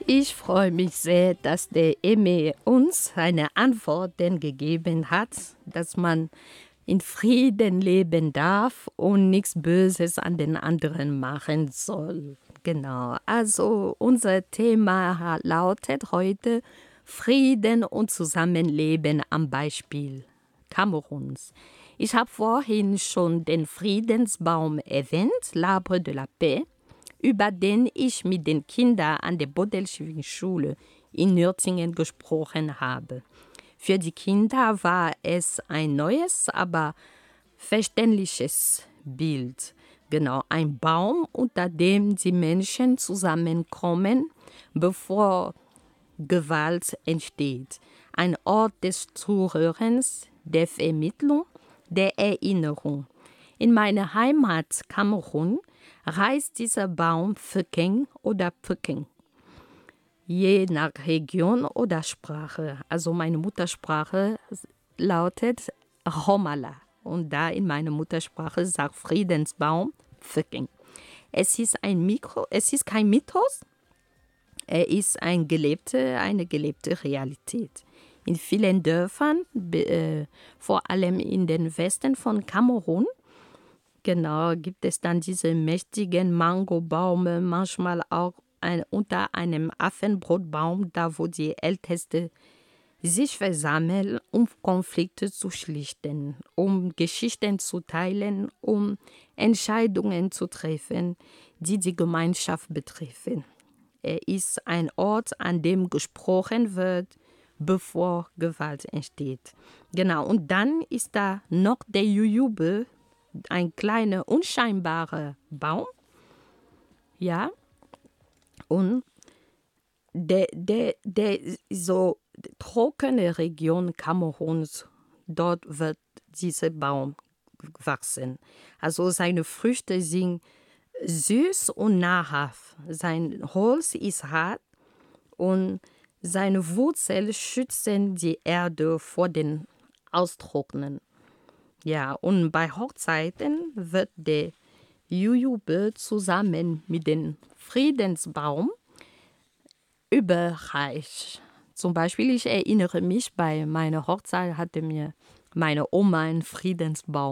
Ich freue mich sehr, dass der Eme uns eine Antwort gegeben hat, dass man in Frieden leben darf und nichts Böses an den anderen machen soll. Genau, also unser Thema lautet heute Frieden und Zusammenleben am Beispiel Kameruns. Ich habe vorhin schon den Friedensbaum erwähnt, l'Arbre de la Paix, über den ich mit den Kindern an der Bodelschwingen Schule in Nürtingen gesprochen habe. Für die Kinder war es ein neues, aber verständliches Bild. Genau, ein Baum, unter dem die Menschen zusammenkommen, bevor Gewalt entsteht. Ein Ort des Zuhörens, der Vermittlung, der Erinnerung. In meiner Heimat Kamerun heißt dieser Baum Pfökeng oder Pfökeng, je nach Region oder Sprache. Also meine Muttersprache lautet Romala und da in meiner Muttersprache sagt Friedensbaum Pfökeng. Es ist kein Mythos, er ist eine gelebte Realität. In vielen Dörfern, vor allem in den Westen von Kamerun, genau, gibt es dann diese mächtigen Mangobäume, manchmal auch unter einem Affenbrotbaum, da wo die Ältesten sich versammeln, um Konflikte zu schlichten, um Geschichten zu teilen, um Entscheidungen zu treffen, die die Gemeinschaft betreffen. Er ist ein Ort, an dem gesprochen wird, bevor Gewalt entsteht. Genau, und dann ist da noch der Jujube, ein kleiner, unscheinbarer Baum. Ja, und der so trockene Region Kameruns, dort wird dieser Baum wachsen. Also seine Früchte sind süß und nahrhaft. Sein Holz ist hart und seine Wurzeln schützen die Erde vor den Austrocknen. Ja, und bei Hochzeiten wird der Jujube zusammen mit dem Friedensbaum überreicht. Zum Beispiel, ich erinnere mich, bei meiner Hochzeit hatte mir meine Oma einen Friedensbaum